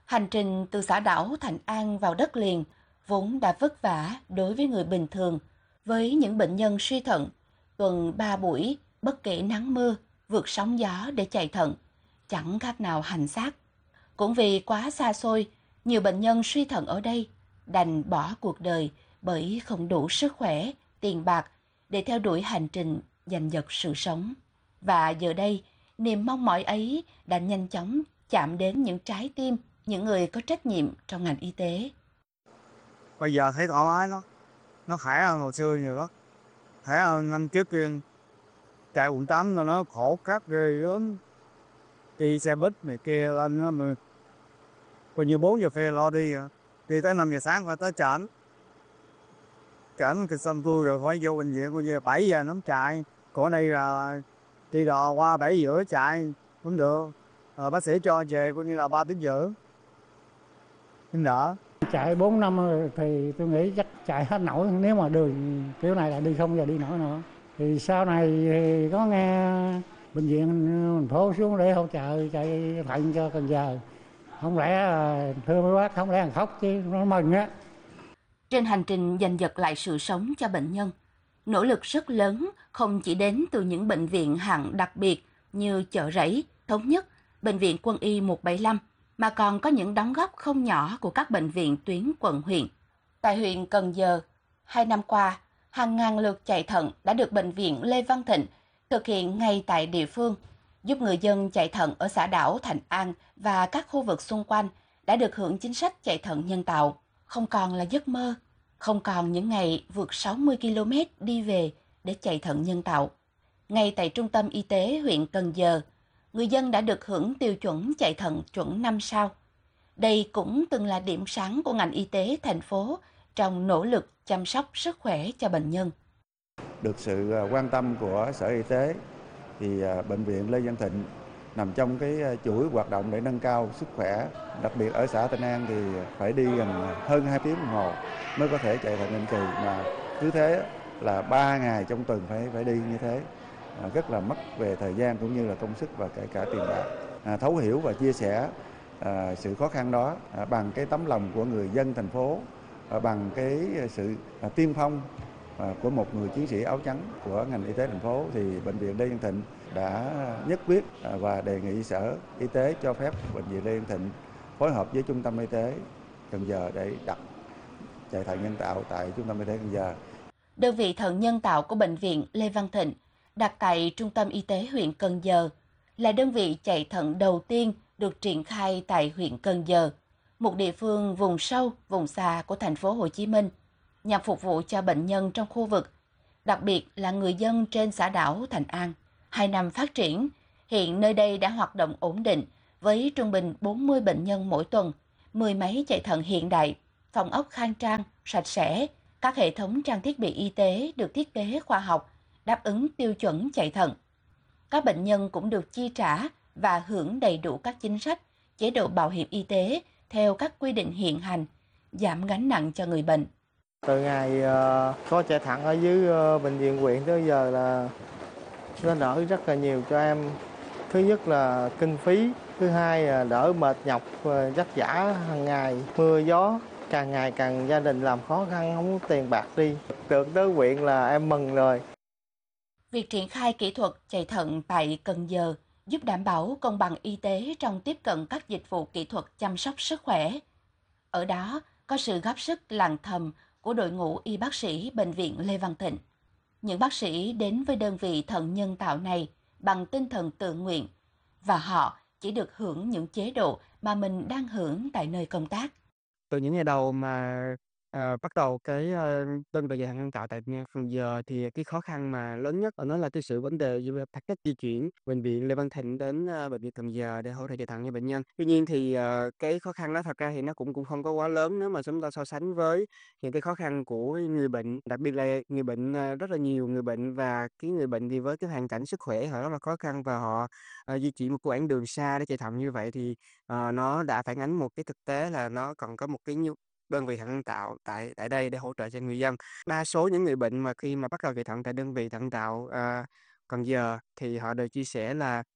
Hành trình từ xã đảo Thạnh An vào đất liền vốn đã vất vả đối với người bình thường, với những bệnh nhân suy thận, tuần 3 buổi bất kể nắng mưa, vượt sóng gió để chạy thận, chẳng khác nào hành xác. Cũng vì quá xa xôi, nhiều bệnh nhân suy thận ở đây đành bỏ cuộc đời bởi không đủ sức khỏe, tiền bạc để theo đuổi hành trình giành giật sự sống. Và giờ đây, niềm mong mỏi ấy đã nhanh chóng chạm đến những trái tim những người có trách nhiệm trong ngành y tế. Bây giờ thấy thoải mái, nó khỏe hơn hồi xưa nhiều đó, khỏe hơn năm trước kia. Chạy quận 8 là nó khổ khắc ghê gớm, đi xe buýt này kia lên nó mà coi như 4 giờ phê lo đi à. Đi tới 5 giờ sáng phải tới trển, cái xong tôi rồi phải vô bệnh viện coi như 7 giờ nó chạy. Còn đây là đi đò qua 7 rưỡi chạy cũng được, bác sĩ cho về coi như là 3 tiếng rưỡi nhưng đỡ. Chạy 4 năm rồi thì tôi nghĩ chắc chạy hết nổi, nếu mà đường kiểu này là đi không giờ đi nổi nữa. Thì sau này thì có nghe bệnh viện thành phố xuống để hỗ trợ chạy thận cho Cần Giờ. Không lẽ thưa mấy bác, không lẽ thằng khóc chứ nó mừng á. Trên hành trình giành giật lại sự sống cho bệnh nhân, nỗ lực rất lớn không chỉ đến từ những bệnh viện hạng đặc biệt như Chợ Rẫy, Thống Nhất, Bệnh viện Quân y 175, mà còn có những đóng góp không nhỏ của các bệnh viện tuyến quận huyện. Tại huyện Cần Giờ, 2 năm qua, hàng ngàn lượt chạy thận đã được Bệnh viện Lê Văn Thịnh thực hiện ngay tại địa phương, giúp người dân chạy thận ở xã đảo Thạnh An và các khu vực xung quanh đã được hưởng chính sách chạy thận nhân tạo, không còn là giấc mơ, không còn những ngày vượt 60 km đi về để chạy thận nhân tạo. Ngay tại trung tâm y tế huyện Cần Giờ, người dân đã được hưởng tiêu chuẩn chạy thận chuẩn 5 sao. Đây cũng từng là điểm sáng của ngành y tế thành phố trong nỗ lực chăm sóc sức khỏe cho bệnh nhân. Được sự quan tâm của Sở Y tế thì Bệnh viện Lê Văn Thịnh nằm trong cái chuỗi hoạt động để nâng cao sức khỏe. Đặc biệt ở xã Tân An thì phải đi gần hơn 2 tiếng đồng hồ mới có thể chạy thận định kỳ, mà cứ thế là 3 ngày trong tuần phải đi như thế. Rất là mất về thời gian cũng như là công sức và kể cả tiền bạc. Thấu hiểu và chia sẻ sự khó khăn đó bằng cái tấm lòng của người dân thành phố, bằng cái sự tiên phong của một người chiến sĩ áo trắng của ngành y tế thành phố, thì Bệnh viện Lê Văn Thịnh đã nhất quyết và đề nghị Sở Y tế cho phép Bệnh viện Lê Văn Thịnh phối hợp với Trung tâm Y tế Cần Giờ để đặt chạy thận nhân tạo tại Trung tâm Y tế Cần Giờ. Đơn vị thận nhân tạo của Bệnh viện Lê Văn Thịnh đặt tại Trung tâm Y tế huyện Cần Giờ là đơn vị chạy thận đầu tiên được triển khai tại huyện Cần Giờ, một địa phương vùng sâu, vùng xa của thành phố Hồ Chí Minh, nhằm phục vụ cho bệnh nhân trong khu vực, đặc biệt là người dân trên xã đảo Thạnh An. 2 năm phát triển, hiện nơi đây đã hoạt động ổn định với trung bình 40 bệnh nhân mỗi tuần, 10 máy chạy thận hiện đại, phòng ốc khang trang, sạch sẽ, các hệ thống trang thiết bị y tế được thiết kế khoa học, đáp ứng tiêu chuẩn chạy thận. Các bệnh nhân cũng được chi trả và hưởng đầy đủ các chính sách, chế độ bảo hiểm y tế theo các quy định hiện hành, giảm gánh nặng cho người bệnh. Từ ngày có chạy thận ở dưới bệnh viện huyện tới giờ là nó đỡ rất là nhiều cho em. Thứ nhất là kinh phí, thứ hai là đỡ mệt nhọc vất vả hàng ngày, mưa gió, càng ngày càng gia đình làm khó khăn, không có tiền bạc đi. Được tới huyện là em mừng rồi. Việc triển khai kỹ thuật chạy thận tại Cần Giờ giúp đảm bảo công bằng y tế trong tiếp cận các dịch vụ kỹ thuật chăm sóc sức khỏe. Ở đó có sự góp sức lặng thầm của đội ngũ y bác sĩ Bệnh viện Lê Văn Thịnh. Những bác sĩ đến với đơn vị thận nhân tạo này bằng tinh thần tự nguyện và họ chỉ được hưởng những chế độ mà mình đang hưởng tại nơi công tác. Từ những ngày đầu mà bắt đầu cái đơn vị dạy thận nhân tạo tại Cần Giờ thì cái khó khăn mà lớn nhất nó là cái sự vấn đề về cách di chuyển bệnh viện Lê Văn Thịnh đến bệnh viện Cần Giờ để hỗ trợ chạy thận cho bệnh nhân. Tuy nhiên thì cái khó khăn đó thật ra thì nó cũng cũng không có quá lớn nếu mà chúng ta so sánh với những cái khó khăn của người bệnh, đặc biệt là người bệnh, rất là nhiều người bệnh, và cái người bệnh thì với cái hoàn cảnh sức khỏe họ rất là khó khăn và họ di chuyển một quãng đường xa để chạy thận như vậy thì nó đã phản ánh một cái thực tế là nó còn có một cái đơn vị thận nhân tạo tại tại đây để hỗ trợ cho người dân. Đa số những người bệnh mà khi mà bắt đầu chạy thận tại đơn vị thận tạo Cần Giờ thì họ đều chia sẻ là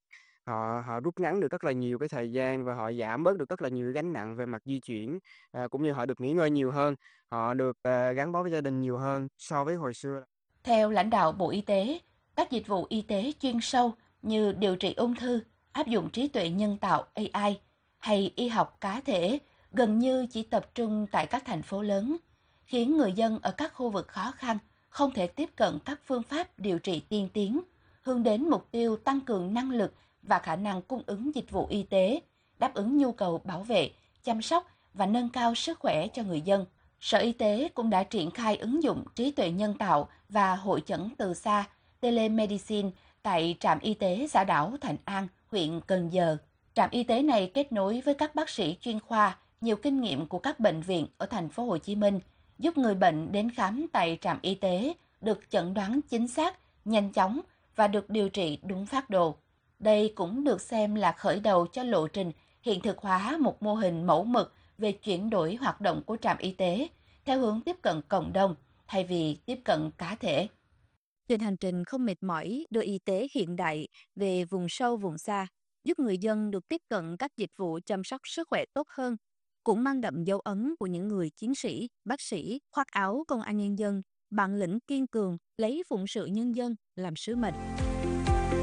họ họ rút ngắn được rất là nhiều cái thời gian và họ giảm bớt được rất là nhiều gánh nặng về mặt di chuyển, cũng như họ được nghỉ ngơi nhiều hơn, họ được, gắn bó với gia đình nhiều hơn so với hồi xưa. Theo lãnh đạo Bộ Y tế, các dịch vụ y tế chuyên sâu như điều trị ung thư, áp dụng trí tuệ nhân tạo AI hay y học cá thể gần như chỉ tập trung tại các thành phố lớn, khiến người dân ở các khu vực khó khăn không thể tiếp cận các phương pháp điều trị tiên tiến, hướng đến mục tiêu tăng cường năng lực và khả năng cung ứng dịch vụ y tế, đáp ứng nhu cầu bảo vệ, chăm sóc và nâng cao sức khỏe cho người dân. Sở Y tế cũng đã triển khai ứng dụng trí tuệ nhân tạo và hội chẩn từ xa telemedicine tại trạm y tế xã đảo Thạnh An, huyện Cần Giờ. Trạm y tế này kết nối với các bác sĩ chuyên khoa, nhiều kinh nghiệm của các bệnh viện ở thành phố Hồ Chí Minh, giúp người bệnh đến khám tại trạm y tế được chẩn đoán chính xác, nhanh chóng và được điều trị đúng phác đồ. Đây cũng được xem là khởi đầu cho lộ trình hiện thực hóa một mô hình mẫu mực về chuyển đổi hoạt động của trạm y tế theo hướng tiếp cận cộng đồng thay vì tiếp cận cá thể. Trên hành trình không mệt mỏi đưa y tế hiện đại về vùng sâu vùng xa, giúp người dân được tiếp cận các dịch vụ chăm sóc sức khỏe tốt hơn, cũng mang đậm dấu ấn của những người chiến sĩ, bác sĩ, khoác áo công an nhân dân, bản lĩnh kiên cường, lấy phụng sự nhân dân làm sứ mệnh.